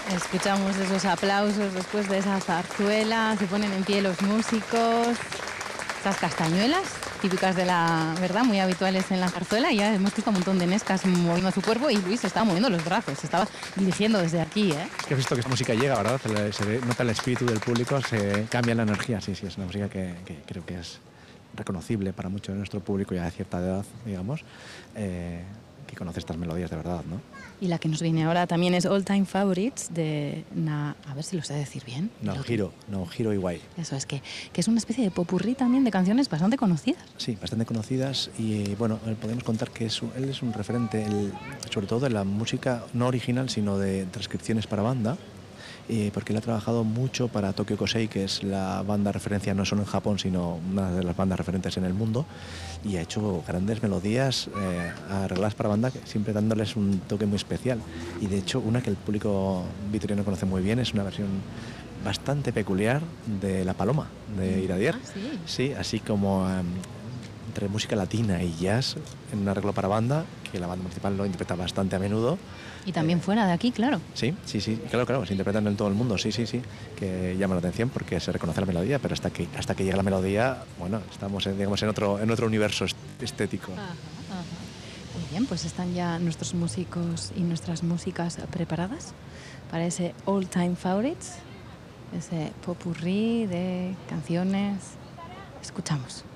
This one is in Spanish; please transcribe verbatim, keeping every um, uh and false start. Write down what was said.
Escuchamos esos aplausos después de esa zarzuela, se ponen en pie los músicos, esas castañuelas típicas de la verdad, muy habituales en la zarzuela, y ya hemos visto un montón de nescas moviendo su cuerpo y Luis estaba moviendo los brazos, se estaba dirigiendo desde aquí, ¿eh? Es que he visto que esta música llega, ¿verdad? Se, le, se ve, nota el espíritu del público, se cambia la energía, sí, sí, es una música que, que creo que es reconocible para mucho de nuestro público ya de cierta edad, digamos, eh, que conoce estas melodías de verdad, ¿no? Y la que nos viene ahora también es All Time Favorites de, na, a ver si lo sé decir bien. Naohiro, Naohiro Iwai. Eso es, que, que es una especie de popurrí también de canciones bastante conocidas. Sí, bastante conocidas y bueno, podemos contar que es un, él es un referente, el, sobre todo de la música no original, sino de transcripciones para banda. Eh, porque él ha trabajado mucho para Tokyo Kosei, que es la banda referencia no solo en Japón, sino una de las bandas referentes en el mundo, y ha hecho grandes melodías eh, arregladas para banda, siempre dándoles un toque muy especial. Y de hecho, una que el público vitoriano conoce muy bien es una versión bastante peculiar de La Paloma, de Iradier. Ah, sí. Sí, así como um, entre música latina y jazz, en un arreglo para banda, que la banda municipal lo interpreta bastante a menudo. Y también eh, fuera de aquí, claro. Sí, sí, sí, claro, claro, se interpretan en todo el mundo, sí, sí, sí, que llama la atención porque se reconoce la melodía, pero hasta que hasta que llega la melodía, bueno, estamos en, digamos, en otro en otro universo estético. Ajá, ajá. Muy bien, pues están ya nuestros músicos y nuestras músicas preparadas para ese All Time Favorites, ese popurrí de canciones. Escuchamos.